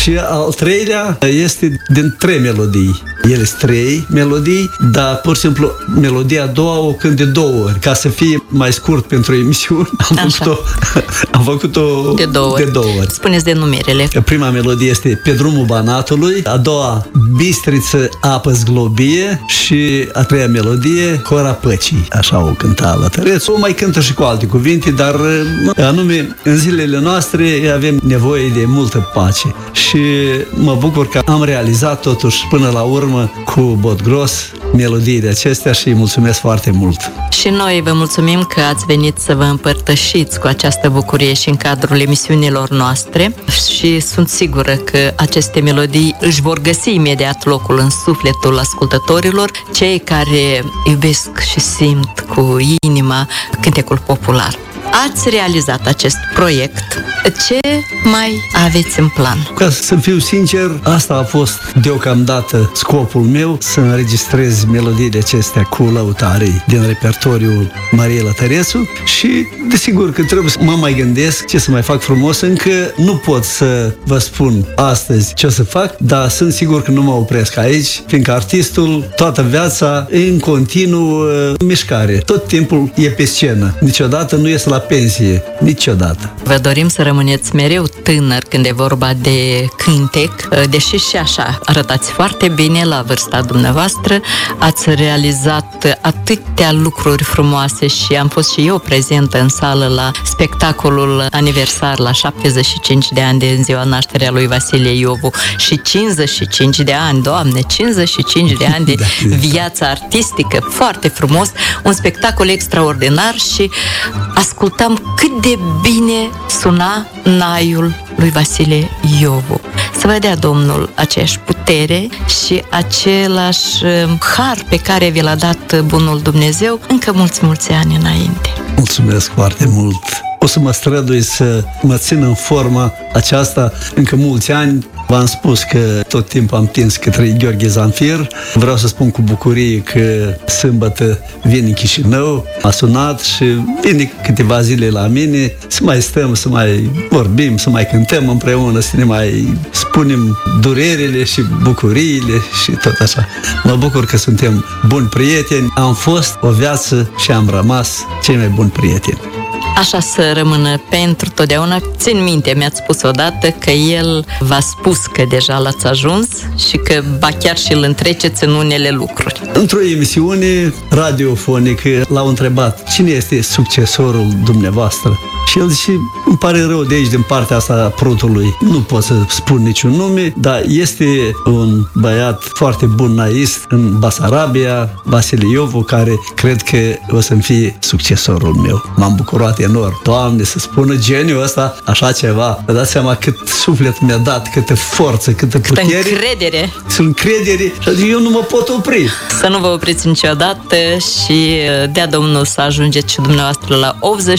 Și al treilea este din 3 melodii. Ele sunt 3 melodii, dar pur și simplu melodia a doua o cânt de 2 ori, ca să fie mai scurt pentru emisiune. Am făcut-o de 2 ori. Spuneți denumirele. Prima melodie este Pe drumul Banatului, a doua Bistriță, apă zglobie și a treia melodie Cora Păcii. Așa o cânta la Tăreț. O mai cântă și cu alte cuvinte, dar anume în zilele noastre avem nevoie de multă pace. Și mă bucur că am realizat totuși până la urmă cu Botgros melodiile acestea și îi mulțumesc foarte mult. Și noi vă mulțumim că ați venit să vă împărtășiți cu această bucurie și în cadrul emisiunilor noastre și sunt sigură că aceste melodii își vor găsi imediat locul în sufletul ascultătorilor, cei care iubesc și simt cu inima cântecul popular. Ați realizat acest proiect. Ce mai aveți în plan? Ca să fiu sincer, asta a fost deocamdată scopul meu, să înregistrez melodiile acestea cu lăutarii din repertoriul Mariei Lătărețu și desigur că trebuie să mă mai gândesc ce să mai fac frumos. Încă nu pot să vă spun astăzi ce o să fac, dar sunt sigur că nu mă opresc aici, fiindcă artistul toată viața e în continuu mișcare. Tot timpul e pe scenă. Niciodată nu iese la pensie. Niciodată. Vă dorim să rămâneți mereu tânăr când e vorba de cântec, deși și așa arătați foarte bine la vârsta dumneavoastră, ați realizat atâtea lucruri frumoase și am fost și eu prezentă în sală la spectacolul aniversar la 75 de ani de ziua nașterii a lui Vasile Iovu și 55 de ani, Doamne, 55 de ani de viață artistică, foarte frumos, un spectacol extraordinar și ascultam cât de bine suna naiul lui Vasile Iovu. Să vă dea Domnul aceeași putere și același har pe care vi l-a dat bunul Dumnezeu încă mulți ani înainte. Mulțumesc foarte mult! O să mă strădui să mă țin în forma aceasta încă mulți ani. V-am spus că tot timpul am tins către Gheorghe Zanfir. Vreau să spun cu bucurie că sâmbătă vine în Chișinău, a sunat și vine câteva zile la mine să mai stăm, să mai vorbim, să mai cântăm împreună, să ne mai spunem durerile și bucuriile și tot așa. Mă bucur că suntem buni prieteni, am fost o viață și am rămas cei mai buni prieteni. Așa să rămână pentru totdeauna. Țin minte, mi-ați spus odată că el v-a spus că deja l-ați ajuns și că ba chiar și îl întreceți în unele lucruri. Într-o emisiune radiofonică l-au întrebat cine este succesorul dumneavoastră. Și el zice, îmi pare rău de aici, din partea asta a prutului. Nu pot să spun niciun nume, dar este un băiat foarte bun naist în Basarabia, Vasile Iovu, care cred că o să-mi fie succesorul meu. M-am bucurat enorm. Doamne, să spună geniul ăsta așa ceva. Vă dați seama cât suflet mi-a dat, câtă forță, câtă putere. Câtă încredere. Încredere. Și eu nu mă pot opri. Să nu vă opriți niciodată și dea Domnul să ajungeți și dumneavoastră la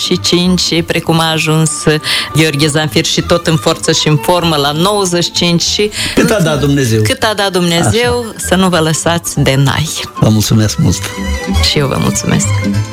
85 și precum a ajuns Gheorghe Zanfir și tot în forță și în formă la 95 și... Cât a dat Dumnezeu. Cât a dat Dumnezeu, așa. Să nu vă lăsați de nai. Vă mulțumesc mult. Și eu vă mulțumesc.